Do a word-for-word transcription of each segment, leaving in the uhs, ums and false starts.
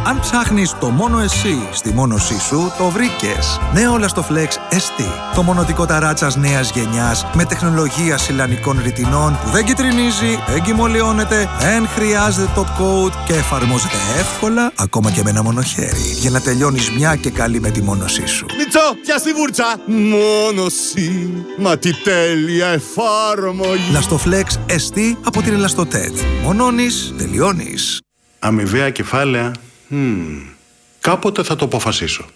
Αν ψάχνεις το μόνο εσύ στη μόνωσή σου, το βρήκες. Νέο Lastoflex ες τι. Το μονωτικό ταράτσας νέας γενιάς με τεχνολογία σιλανικών ρητινών που δεν κυτρινίζει, δεν κυμολιώνεται, δεν χρειάζεται top coat και εφαρμόζεται εύκολα ακόμα και με ένα μονοχέρι για να τελειώνεις μια και καλή με τη μόνωσή σου. Μιτσό, πιάσ' τη βούρτσα! Μόνωση, μα τι τέλεια εφάρμογη! Lastoflex ες τι από την Ελαστοτέτ. Μονώνεις, τελειώνεις. Αμοιβαία κεφάλαια. Hmm. Κάποτε θα το αποφασίσω.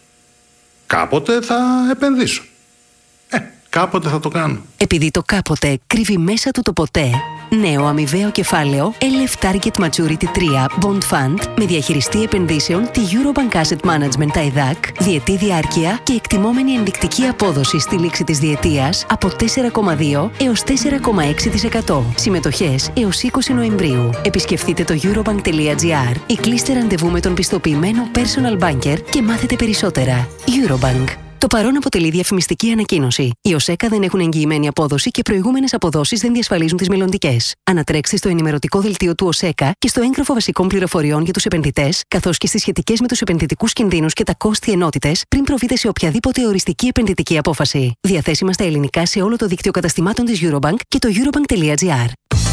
Κάποτε θα επενδύσω. Ε, κάποτε θα το κάνω. Επειδή το κάποτε κρύβει μέσα του το ποτέ, νέο αμοιβαίο κεφάλαιο ελ εφ Target Maturity τρία Bond Fund με διαχειριστή επενδύσεων τη Eurobank Asset Management τα ΕΔΑΚ, διετή διάρκεια και εκτιμόμενη ενδεικτική απόδοση στη λήξη της διετίας από τέσσερα κόμμα δύο έως τέσσερα κόμμα έξι τοις εκατό. Συμμετοχές έως είκοσι Νοεμβρίου. Επισκεφτείτε το eurobank τελεία gr ή κλείστε ραντεβού με τον πιστοποιημένο personal banker και μάθετε περισσότερα. Eurobank. Το παρόν αποτελεί διαφημιστική ανακοίνωση. Οι ΟΣΕΚΑ δεν έχουν εγγυημένη απόδοση και προηγούμενες αποδόσεις δεν διασφαλίζουν τις μελλοντικές. Ανατρέξτε στο ενημερωτικό δελτίο του ΟΣΕΚΑ και στο έγγραφο βασικών πληροφοριών για τους επενδυτές, καθώς και στις σχετικές με τους επενδυτικούς κινδύνους και τα κόστη ενότητες, πριν προβείτε σε οποιαδήποτε οριστική επενδυτική απόφαση. Διαθέσιμα στα ελληνικά σε όλο το δίκτυο καταστημάτων της Eurobank και το eurobank τελεία gr.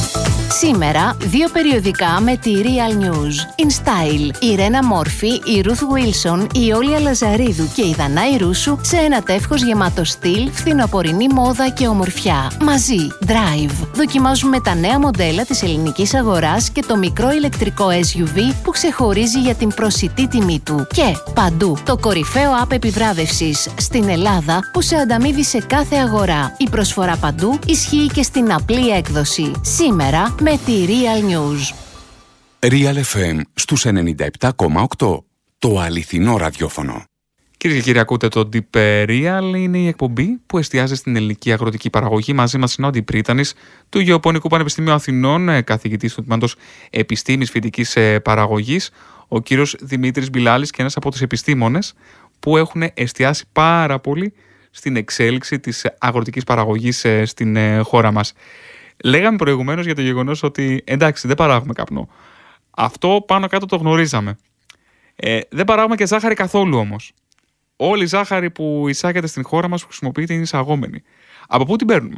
Σήμερα, δύο περιοδικά με τη Real News. In Style, η Ρένα Μόρφη, η Ruth Wilson, η Όλια Λαζαρίδου και η Δανάη Ρούσου σε ένα τεύχος γεμάτο στυλ, φθινοπορεινή μόδα και ομορφιά. Μαζί, Drive. Δοκιμάζουμε τα νέα μοντέλα της ελληνικής αγοράς και το μικρό ηλεκτρικό ες γιου βι που ξεχωρίζει για την προσιτή τιμή του. Και παντού, το κορυφαίο app επιβράβευσης στην Ελλάδα που σε ανταμείβει σε κάθε αγορά. Η προσφορά παντού ισχύει και στην απλή έκδοση. Σήμερα, με τη Real News. Real εφ εμ στους ενενήντα επτά κόμμα οκτώ. Το αληθινό ραδιόφωνο. Κύριε και κύριοι, ακούτε το Deep Real. Είναι η εκπομπή που εστιάζει στην ελληνική αγροτική παραγωγή. Μαζί μας είναι ο Αντιπρίτανης του Γεωπονικού Πανεπιστημίου Αθηνών, καθηγητής του Τμήματος Επιστήμης Φυτικής Παραγωγής, ο κύριος Δημήτρης Μπιλάλης, και ένας από τους επιστήμονες που έχουν εστιάσει πάρα πολύ στην εξέλιξη της αγροτικής παραγωγής στην χώρα μας. Λέγαμε προηγουμένως για το γεγονός ότι εντάξει, δεν παράγουμε καπνό. Αυτό πάνω κάτω το γνωρίζαμε. Ε, δεν παράγουμε και ζάχαρη καθόλου όμως. Όλη η ζάχαρη που εισάγεται στην χώρα μας που χρησιμοποιείται είναι εισαγόμενη. Από πού την παίρνουμε?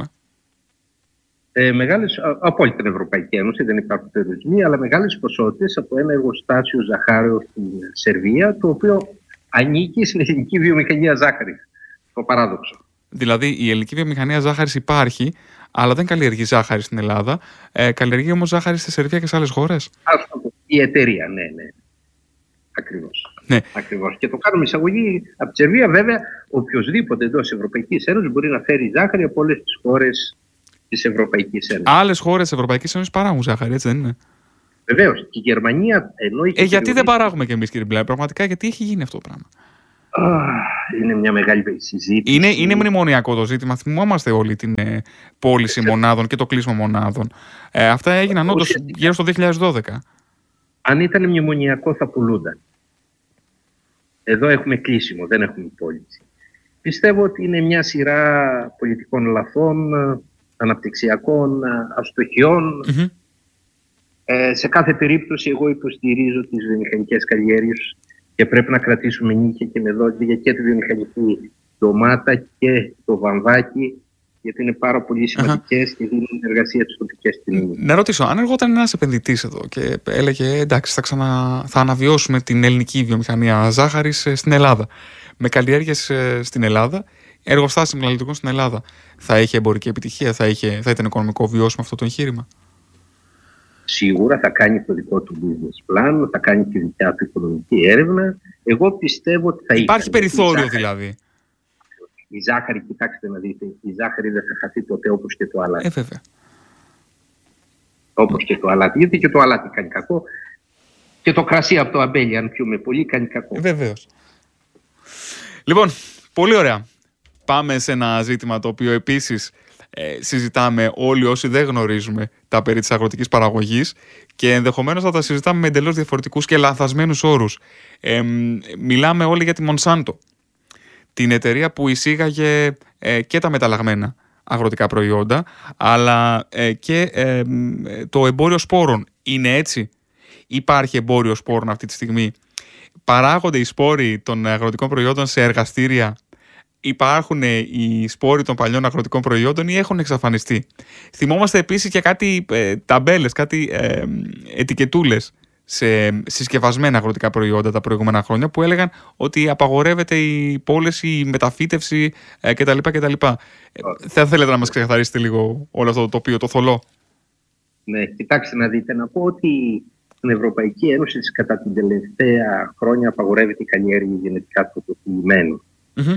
Ε, μεγάλες, από όλη την Ευρωπαϊκή Ένωση, δεν υπάρχουν περιορισμοί, αλλά μεγάλες ποσότητες από ένα εργοστάσιο ζαχάριου στην Σερβία, το οποίο ανήκει στην ελληνική βιομηχανία ζάχαρης. Το παράδοξο. Δηλαδή η ελληνική βιομηχανία ζάχαρης υπάρχει, αλλά δεν καλλιεργεί ζάχαρη στην Ελλάδα. Ε, καλλιεργεί όμως ζάχαρη στη Σερβία και σε άλλες χώρες. Η εταιρεία, ναι, ναι. Ακριβώς. Ναι. Ακριβώς. Και το κάνουμε εισαγωγή από τη Σερβία. Βέβαια, οποιοδήποτε εντός της Ευρωπαϊκής Ένωσης μπορεί να φέρει ζάχαρη από όλες τις χώρες της Ευρωπαϊκής Ένωσης. Άλλες χώρες της Ευρωπαϊκής Ένωσης παράγουν ζάχαρη, έτσι δεν είναι? Βεβαίως. Και η Γερμανία, ενώ έχει. Ε, γιατί δεν παράγουμε κι εμείς, κύριε Μπιλάλη? Πραγματικά, γιατί έχει γίνει αυτό το πράγμα? Είναι μια μεγάλη συζήτηση. Είναι, είναι μνημονιακό το ζήτημα. Θυμόμαστε όλη την ε, πώληση μονάδων και το κλείσιμο μονάδων. Ε, αυτά έγιναν όντως γύρω στο δύο χιλιάδες δώδεκα. Αν ήταν μνημονιακό θα πουλούνταν. Εδώ έχουμε κλείσιμο, δεν έχουμε πώληση. Πιστεύω ότι είναι μια σειρά πολιτικών λαθών, αναπτυξιακών αστοχιών. Mm-hmm. Ε, σε κάθε περίπτωση εγώ υποστηρίζω τις βιομηχανικές καλλιέργειες και πρέπει να κρατήσουμε νύχια και με δόντια και τη βιομηχανική ντομάτα και το βαμβάκι, γιατί είναι πάρα πολύ σημαντικές uh-huh. και δίνουν εργασία στις τοπικές κοινωνίες. Να ρωτήσω, αν έρχονταν ένας επενδυτής εδώ και έλεγε εντάξει, θα, ξανα... θα αναβιώσουμε την ελληνική βιομηχανία ζάχαρης στην Ελλάδα, με καλλιέργειες στην Ελλάδα, εργοστάσια μεταλλουργικών στην Ελλάδα, θα είχε εμπορική επιτυχία, θα, είχε... θα ήταν οικονομικό βιώσιμο αυτό το εγχείρημα? Σίγουρα θα κάνει το δικό του business plan, θα κάνει τη δικιά του οικονομική έρευνα. Εγώ πιστεύω ότι θα υπάρχει ήταν. περιθώριο η δηλαδή. Η ζάχαρη, κοιτάξτε να δείτε, η ζάχαρη δεν θα χαθεί ποτέ όπως και το αλάτι. Ε, βέβαια. Όπως και το αλάτι. Γιατί και το αλάτι κάνει κακό. Και το κρασί από το αμπέλι, αν πιούμε πολύ, κάνει κακό. Ε, βεβαίως. Λοιπόν, πολύ ωραία. Πάμε σε ένα ζήτημα το οποίο επίσης Ε, συζητάμε όλοι όσοι δεν γνωρίζουμε τα περί της αγροτικής παραγωγής και ενδεχομένως θα τα συζητάμε με εντελώς διαφορετικούς και λανθασμένους όρους. Ε, μιλάμε όλοι για τη Monsanto, την εταιρεία που εισήγαγε ε, και τα μεταλλαγμένα αγροτικά προϊόντα, αλλά ε, και ε, το εμπόριο σπόρων. Είναι έτσι? Υπάρχει εμπόριο σπόρων αυτή τη στιγμή? παράγονται οι σπόροι των αγροτικών προϊόντων σε εργαστήρια, υπάρχουν οι σπόροι των παλιών αγροτικών προϊόντων ή έχουν εξαφανιστεί. Θυμόμαστε επίσης και κάτι ε, ταμπέλες, κάτι ε, ετικετούλες σε συσκευασμένα αγροτικά προϊόντα τα προηγούμενα χρόνια που έλεγαν ότι απαγορεύεται η πώληση, η μεταφύτευση ε, κτλ. κτλ. Ε, θα θέλετε να μας ξεκαθαρίσετε λίγο όλο αυτό το τοπίο, το θολό? Ναι, κοιτάξτε να δείτε, να πω ότι στην Ευρωπαϊκή Ένωση κατά την τελευταία χρόνια απαγορεύεται η καλλιέργεια γενετικά τροποποιημένων. Mm-hmm.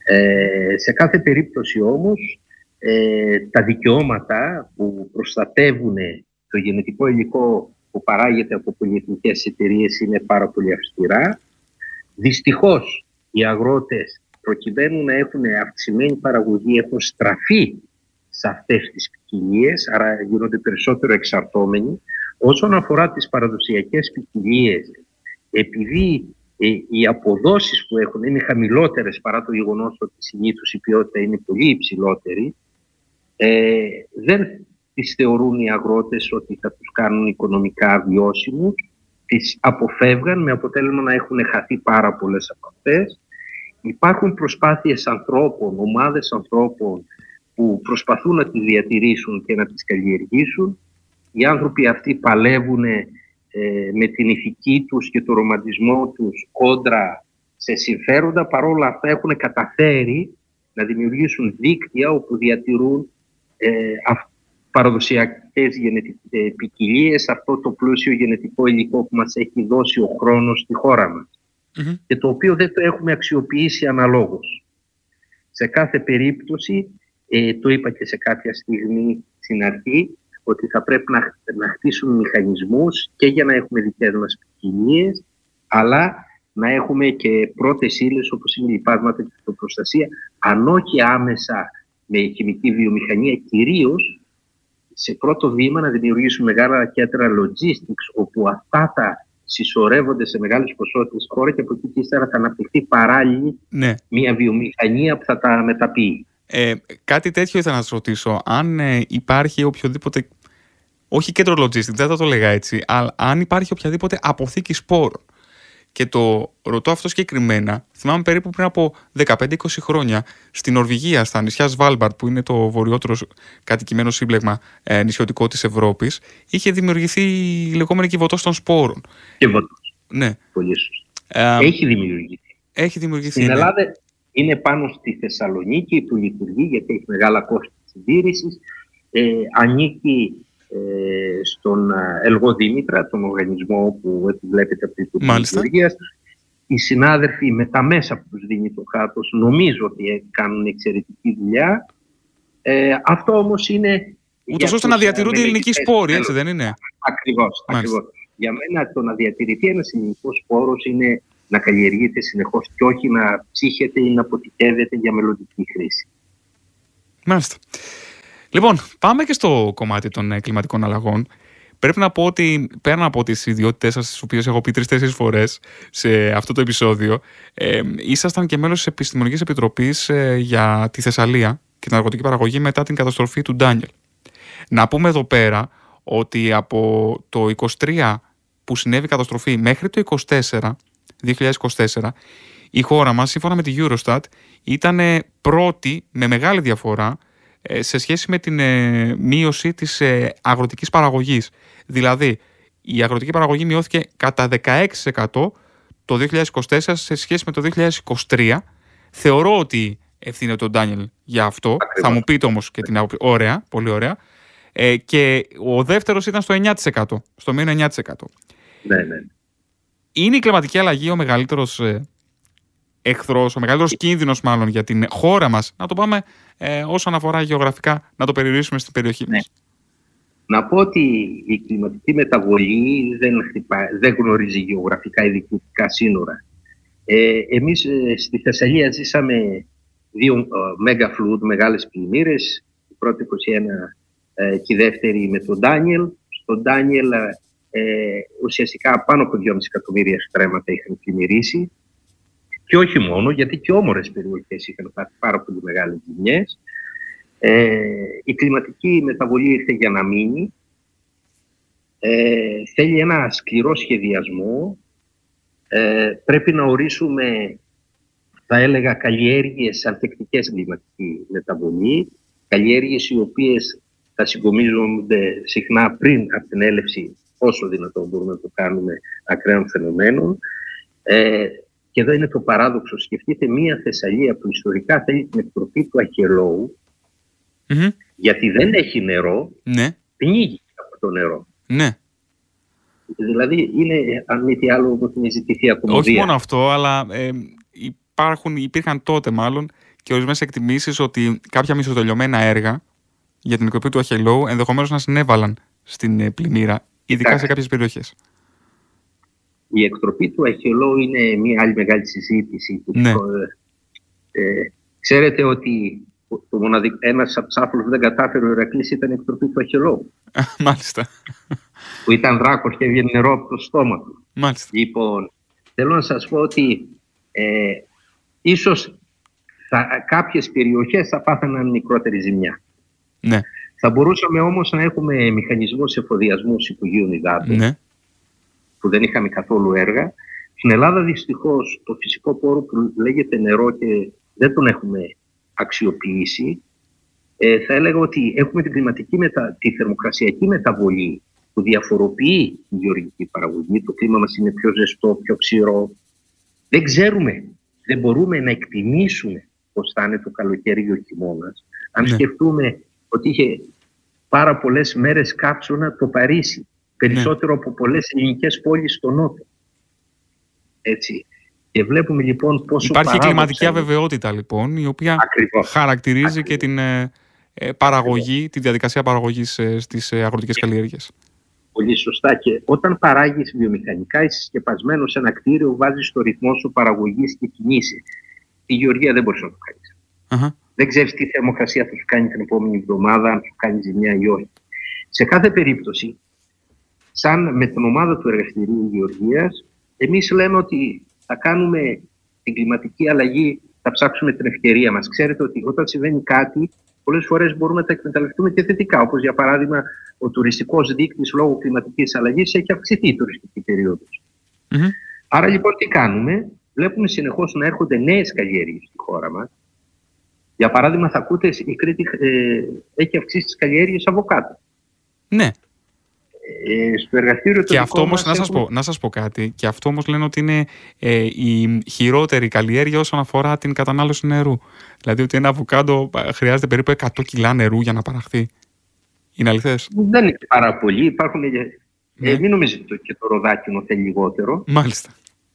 Ε, σε κάθε περίπτωση όμως ε, τα δικαιώματα που προστατεύουν το γενετικό υλικό που παράγεται από πολυεθνικές εταιρείες είναι πάρα πολύ αυστηρά. Δυστυχώς οι αγρότες, προκειμένου να έχουν αυξημένη παραγωγή, έχουν στραφεί σε αυτές τις ποικιλίες, άρα γίνονται περισσότερο εξαρτώμενοι. Όσον αφορά τις παραδοσιακές ποικιλίες, επειδή ε, οι αποδόσεις που έχουν είναι χαμηλότερες παρά το γεγονός ότι συνήθως η ποιότητα είναι πολύ υψηλότερη, ε, δεν τις θεωρούν οι αγρότες ότι θα τους κάνουν οικονομικά βιώσιμους, τις αποφεύγαν με αποτέλεσμα να έχουν χαθεί πάρα πολλές από αυτές. Υπάρχουν προσπάθειες ανθρώπων, ομάδες ανθρώπων που προσπαθούν να τις διατηρήσουν και να τις καλλιεργήσουν. Οι άνθρωποι αυτοί παλεύουν ε, με την ηθική τους και το ρομαντισμό τους κόντρα σε συμφέροντα. Παρόλα αυτά έχουν καταφέρει να δημιουργήσουν δίκτυα όπου διατηρούν ε, αυ- παραδοσιακές γενετικές ποικιλίες, αυτό το πλούσιο γενετικό υλικό που μας έχει δώσει ο χρόνος στη χώρα μας. Mm-hmm. Και το οποίο δεν το έχουμε αξιοποιήσει αναλόγως. Σε κάθε περίπτωση, ε, το είπα και σε κάποια στιγμή στην αρχή, ότι θα πρέπει να, να χτίσουν μηχανισμούς και για να έχουμε δικές μας ποικιλίες, αλλά να έχουμε και πρώτες ύλες όπως είναι η λιπάσματα και η προστασία, αν όχι άμεσα με χημική βιομηχανία, κυρίως σε πρώτο βήμα να δημιουργήσουμε μεγάλα κέντρα logistics, όπου αυτά θα συσσωρεύονται σε μεγάλες ποσότητες χώρα και από εκεί και ύστερα θα αναπτυχθεί παράλληλη ναι. μια βιομηχανία που θα τα μεταποιεί. Ε, κάτι τέτοιο ήθελα να σας ρωτήσω, αν ε, υπάρχει οποιοδήποτε, όχι κέντρο logistics, δεν θα το λέγα έτσι, αλλά αν υπάρχει οποιαδήποτε αποθήκη σπόρων. Και το ρωτώ αυτό συγκεκριμένα, θυμάμαι περίπου πριν από δεκαπέντε είκοσι χρόνια, στην Νορβηγία, στα νησιά Σβάλμπαρτ, που είναι το βορειότερο κατοικημένο σύμπλεγμα ε, νησιωτικό της Ευρώπης, είχε δημιουργηθεί η λεγόμενη κυβωτός των σπόρων. Κυβωτός. Ναι. Πολύ σωστά. Ε, έχει δημιουργηθεί. Έχει δημιουργηθεί. Στην ναι. Ελλάδα είναι πάνω στη Θεσσαλονίκη που λειτουργεί, γιατί έχει μεγάλα κόστη συντήρησης. Ε, ανήκει ε, στον Ελγό Δήμητρα, τον οργανισμό που επιβλέπεται από την λειτουργία. Οι συνάδελφοι με τα μέσα που τους δίνει το κράτος νομίζω ότι κάνουν εξαιρετική δουλειά. Ε, αυτό όμως είναι... Ούτως ώστε να διατηρούνται οι ελληνικοί σπόροι, έτσι δεν είναι? Ακριβώς, ακριβώς. Για μένα το να διατηρηθεί ένας ελληνικός σπόρος είναι να καλλιεργείται συνεχώς και όχι να ψύχεται ή να αποτυχεύεται για μελλοντική χρήση. Μάλιστα. Λοιπόν, πάμε και στο κομμάτι των κλιματικών αλλαγών. Πρέπει να πω ότι πέραν από τις ιδιότητές σας, τις οποίες έχω πει τρεις-τέσσερις φορές σε αυτό το επεισόδιο, ε, ήσασταν και μέλος της Επιστημονικής Επιτροπής ε, για τη Θεσσαλία και την αργοτική παραγωγή μετά την καταστροφή του Ντάνιελ. Να πούμε εδώ πέρα ότι από το είκοσι τρία που συνέβη η καταστροφή μέχρι το είκοσι τέσσερα, δύο χιλιάδες είκοσι τέσσερα, η χώρα μας, σύμφωνα με τη Eurostat, ήταν πρώτη με μεγάλη διαφορά σε σχέση με την ε, μείωση της ε, αγροτικής παραγωγής. Δηλαδή, η αγροτική παραγωγή μειώθηκε κατά δεκαέξι τοις εκατό το δύο χιλιάδες είκοσι τέσσερα σε σχέση με το δύο χιλιάδες είκοσι τρία. Θεωρώ ότι ευθύνεται ο Ντάνιελ για αυτό. Ακριβώς. Θα μου πείτε όμως και την άποψη. Ωραία, πολύ ωραία. Ε, και ο δεύτερος ήταν στο εννιά τοις εκατό, στο μείον εννιά τοις εκατό. Ναι, ναι. Είναι η κλιματική αλλαγή ο μεγαλύτερος ε, εχθρός, ο μεγαλύτερος κίνδυνος μάλλον για την χώρα μας, να το πάμε ε, όσον αφορά γεωγραφικά, να το περιορίσουμε στην περιοχή μας. Ναι. Να πω ότι η κλιματική μεταβολή δεν, χτυπά, δεν γνωρίζει γεωγραφικά ή διοικητικά σύνορα. Ε, εμείς ε, στη Θεσσαλία ζήσαμε δύο ε, μέγα φλούδ, μεγάλες πλημμύρες, η πρώτη είκοσι ένα ε, και η δεύτερη με τον Ντάνιελ. Στον Ντάνιελ ε, ουσιαστικά πάνω από δυόμισι εκατομμύρια στρέμματα είχαν πλημμυρίσει. Και όχι μόνο, γιατί και όμορες περιοχές είχαν πάθει πάρα πολύ μεγάλες ζημιές. Ε, η κλιματική μεταβολή ήρθε για να μείνει. Ε, θέλει ένα σκληρό σχεδιασμό ε, πρέπει να ορίσουμε, θα έλεγα, καλλιέργειες ανθεκτικές στην κλιματική μεταβολή, καλλιέργειες οι οποίες θα συγκομίζονται συχνά πριν από την έλευση, όσο δυνατόν μπορούμε να το κάνουμε, ακραίων φαινομένων. Ε, και εδώ είναι το παράδοξο. Σκεφτείτε μια Θεσσαλία που ιστορικά θέλει την εκτροπή του Αχελώου, mm-hmm. γιατί δεν έχει νερό, ναι. πνίγει από το νερό. Ναι. Δηλαδή είναι, αν μη τι άλλο, όπως είναι ζητηθεί ακομωδία. Όχι μόνο αυτό, αλλά ε, υπάρχουν, υπήρχαν τότε μάλλον και ορισμένες εκτιμήσεις ότι κάποια μισοτελειωμένα έργα για την εκτροπή του Αχελώου ενδεχομένως να συνέβαλαν στην ε, πλημμύρα, ειδικά Ά. σε κάποιες περιοχές. Η εκτροπή του Αχελώου είναι μια άλλη μεγάλη συζήτηση. Ναι. Ε, ξέρετε ότι το μοναδικ... ένας από τους άφλους που δεν κατάφερε ο Ηρακλής ήταν η εκτροπή του Αχελώου. Μάλιστα. Που ήταν δράκος και έβγαινε νερό από το στόμα του. Μάλιστα. Λοιπόν, θέλω να σας πω ότι ε, ίσως θα, κάποιες περιοχές θα πάθαιναν μικρότερη ζημιά. Ναι. Θα μπορούσαμε όμως να έχουμε μηχανισμούς εφοδιασμού Υπουργείων Υδάτων, ναι. που δεν είχαμε καθόλου έργα. Στην Ελλάδα δυστυχώς το φυσικό πόρο που λέγεται νερό και δεν τον έχουμε αξιοποιήσει. Ε, θα έλεγα ότι έχουμε την κλιματική μετα... τη θερμοκρασιακή μεταβολή που διαφοροποιεί τη γεωργική παραγωγή. Το κλίμα μας είναι πιο ζεστό, πιο ξηρό. Δεν ξέρουμε, δεν μπορούμε να εκτιμήσουμε πώς θα είναι το καλοκαίρι ή ο χειμώνας. Αν ναι. σκεφτούμε ότι είχε πάρα πολλές μέρες κάψωνα το Παρίσι, περισσότερο ναι. από πολλές ελληνικές πόλεις στο νότο. Έτσι. Και βλέπουμε λοιπόν πόσο υπάρχει κλιματική αβεβαιότητα λοιπόν, η οποία Ακριβώς. χαρακτηρίζει Ακριβώς. και την ε, παραγωγή, Ακριβώς. τη διαδικασία παραγωγής ε, στις ε, αγροτικές καλλιέργειες. Πολύ σωστά. Και όταν παράγεις βιομηχανικά ή συσκεπασμένο σε ένα κτίριο, βάζεις το ρυθμό σου παραγωγής και κινείσαι. Η γεωργία δεν μπορείς να το κάνεις. Uh-huh. Δεν ξέρεις τι θερμοκρασία θα σου κάνει την επόμενη εβδομάδα, αν σου κάνει ζημιά ή όχι. Σε κάθε περίπτωση, σαν με την ομάδα του Εργαστηρίου Γεωργίας, εμείς λέμε ότι θα κάνουμε την κλιματική αλλαγή, θα ψάξουμε την ευκαιρία μας. Ξέρετε ότι όταν συμβαίνει κάτι, πολλές φορές μπορούμε να τα εκμεταλλευτούμε και θετικά. Όπως για παράδειγμα, ο τουριστικός δείκτης λόγω κλιματικής αλλαγής έχει αυξηθεί η τουριστική περίοδος. Mm-hmm. Άρα λοιπόν τι κάνουμε, βλέπουμε συνεχώς να έρχονται νέες καλλιέργειες στη χώρα μας. Για παράδειγμα, θα ακούτε η Κρήτη ε, έχει αυξήσει τις καλλιέργειες αβοκάτο. Ναι. Ε, στο εργαστήριο και αυτό όμως, να, έχουμε... σας πω, να σας πω κάτι, και αυτό όμως λένε ότι είναι ε, η χειρότερη καλλιέργεια όσον αφορά την κατανάλωση νερού. Δηλαδή ότι ένα αβοκάντο χρειάζεται περίπου εκατό κιλά νερού για να παραχθεί. Είναι αληθές? Δεν είναι πάρα πολύ. Υπάρχουν, ναι. ε, μην νομίζετε ότι και το ροδάκινο θέλει λιγότερο. Μάλιστα.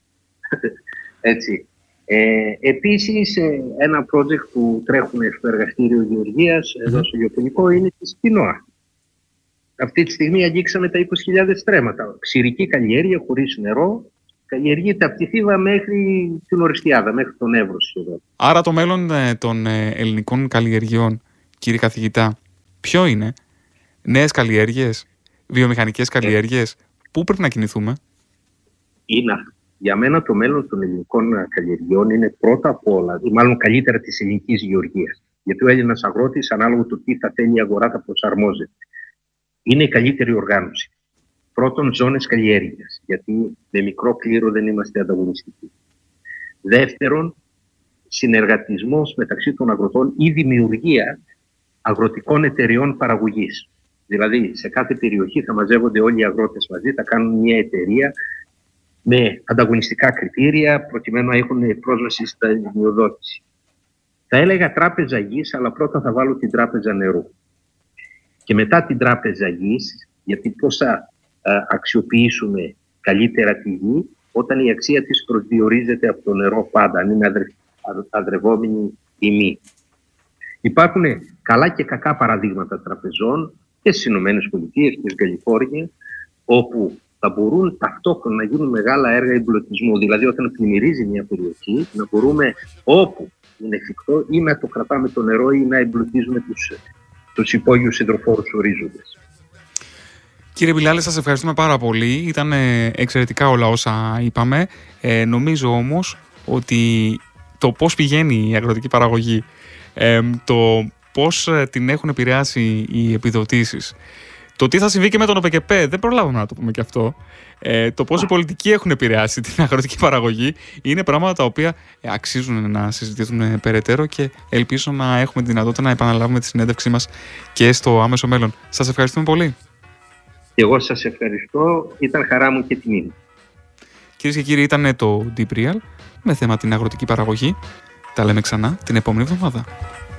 Έτσι. Ε, επίσης, ένα project που τρέχουμε στο εργαστήριο Γεωργίας, mm-hmm. εδώ στο γεωπονικό, είναι τη Σπινόα. Αυτή τη στιγμή αγγίξαμε τα είκοσι χιλιάδες στρέμματα. Ξηρική καλλιέργεια, χωρίς νερό. Καλλιεργείται από τη Θήβα μέχρι την Οριστιάδα, μέχρι τον Εύρο σχεδόν. Άρα το μέλλον ε, των ε, ελληνικών καλλιεργειών, κύριε καθηγητά, ποιο είναι? Νέες καλλιέργειες, βιομηχανικές καλλιέργειες, ε. πού πρέπει να κινηθούμε? Είναι Για μένα το μέλλον των ελληνικών καλλιεργειών είναι πρώτα απ' όλα, ή μάλλον καλύτερα της ελληνικής γεωργίας. Γιατί ο Έλληνας αγρότης, ανάλογα του τι θα θέλει η αγορά, θα προσαρμόζεται. Είναι η καλύτερη οργάνωση. Πρώτον, ζώνες καλλιέργειας, γιατί με μικρό κλήρο δεν είμαστε ανταγωνιστικοί. Δεύτερον, συνεργατισμός μεταξύ των αγροτών ή δημιουργία αγροτικών εταιριών παραγωγής. Δηλαδή, σε κάθε περιοχή θα μαζεύονται όλοι οι αγρότες μαζί, θα κάνουν μια εταιρεία με ανταγωνιστικά κριτήρια, προκειμένου να έχουν πρόσβαση στα δανειοδότηση. Θα έλεγα τράπεζα γης, αλλά πρώτα θα βάλω την τράπεζα νερού. Και μετά την τράπεζα γης, γιατί πώς θα αξιοποιήσουμε καλύτερα τη γη, όταν η αξία της προσδιορίζεται από το νερό πάντα, αν είναι αδρευόμενη ή μη. Υπάρχουν καλά και κακά παραδείγματα τραπεζών και στις Ηνωμένες Πολιτείες και στην Καλιφόρνια, όπου θα μπορούν ταυτόχρονα να γίνουν μεγάλα έργα εμπλουτισμού. Δηλαδή, όταν πλημμυρίζει μια περιοχή, να μπορούμε όπου είναι εφικτό ή να το κρατάμε το νερό ή να εμπλουτίζουμε τους, τους υπόγειους υδροφόρους ορίζοντες. Κύριε Μπιλάλη, σας ευχαριστούμε πάρα πολύ. Ήταν εξαιρετικά όλα όσα είπαμε. Ε, νομίζω όμως ότι το πώς πηγαίνει η αγροτική παραγωγή, ε, το πώς την έχουν επηρεάσει οι επιδοτήσεις, Το τι θα συμβεί και με τον ΟΠΕΚΕΠΕ, δεν προλάβαμε να το πούμε και αυτό. Ε, το πώς οι πολιτικοί έχουν επηρεάσει την αγροτική παραγωγή είναι πράγματα τα οποία αξίζουν να συζητηθούν περαιτέρω και ελπίζω να έχουμε τη δυνατότητα να επαναλάβουμε τη συνέντευξή μας και στο άμεσο μέλλον. Σας ευχαριστούμε πολύ. Εγώ σας ευχαριστώ. Ήταν χαρά μου και τιμή. Κυρίες και κύριοι, ήταν το Deep Real με θέμα την αγροτική παραγωγή. Τα λέμε ξανά την επόμενη εβδομάδα.